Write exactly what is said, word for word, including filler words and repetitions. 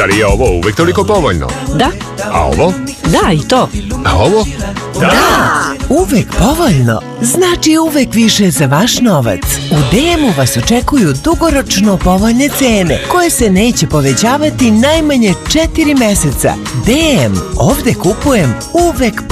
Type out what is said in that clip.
Zar je ovo uvek toliko povoljno? Da. A ovo? Da, i to. A ovo? Da! Uvek povoljno znači uvek više za vaš novac. U D M-u vas očekuju dugoročno povoljne cene koje se neće povećavati najmanje četiri meseca. D M, ovde kupujem uvek povoljno.